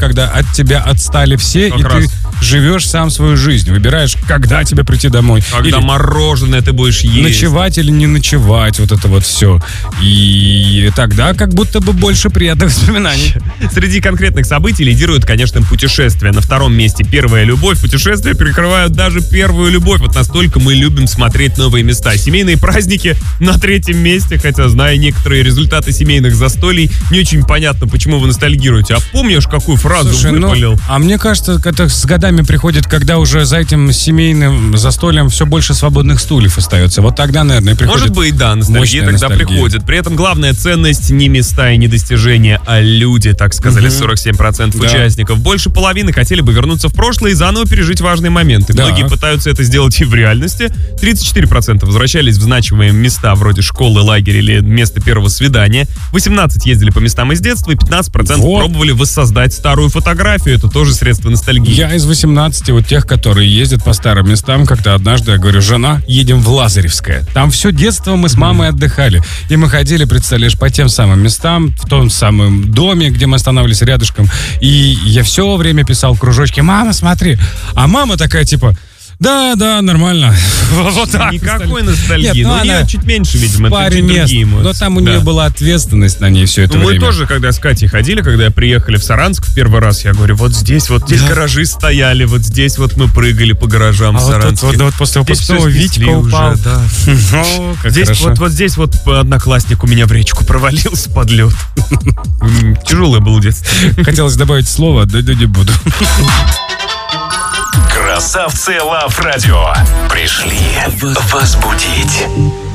когда от тебя отстали все, Как и раз. ты живешь сам свою жизнь. Выбираешь, когда тебе прийти домой. Когда Или мороженое ты будешь есть. ночевать или не ночевать, вот это вот все. И тогда как будто бы больше приятных воспоминаний. Среди конкретных событий лидируют, конечно, путешествия. На втором месте первая любовь. Путешествия перекрывают даже первую любовь. Вот настолько мы любим смотреть новые места. Семейные праздники на третьем месте. Хотя, зная некоторые результаты семейных застолий, не очень понятно, почему вы ностальгируете. А помнишь, какую фразу Слушай, выпалил? а мне кажется, это с годами приходит, когда уже за этим семейным застольем все больше свободных стульев остается. Вот тогда, наверное, и приходит. Может быть, да, ностальгия мощная тогда ностальгия. приходит. При этом главная ценность не места и не достижения, а люди, так сказали 47% Да. участников. Больше половины хотели бы вернуться в прошлое и заново пережить важные моменты. Да. Многие пытаются это сделать и в реальности. 34% возвращались в значимые места вроде школы, лагеря или места первого свидания. 18% ездили по местам из детства и 15% Вот. пробовали воссоздать старую фотографию. Это тоже средство ностальгии. Я из 18 вот тех, которые ездят по старым местам, как-то однажды я говорю: жена, едем в Лазаревское. Там все детство мы с мамой отдыхали. И мы ходили, представляешь, по тем самым местам, в том самом доме, где мы останавливались рядышком. И я все время писал кружочки: мама, смотри. А мама такая типа: да, нормально. Вот так. Никакой ностальгии. Нет, ну Но у нее она чуть меньше, видимо. в паре чуть мест. другие эмоции. Но там у Да. нее была ответственность на ней все это Ну, мы время. тоже, когда с Катей ходили, когда приехали в Саранск в первый раз, я говорю, вот здесь гаражи стояли, вот здесь вот мы прыгали по гаражам в А вот Саранске. вот после Здесь выпускного всё Витька снесли уже, упал. да. О, как Здесь хорошо. вот здесь вот одноклассник у меня в речку провалился под лед. Тяжелое было детство. Хотелось добавить слово, да не буду. Красавцы Лав Радио. Пришли возбудить.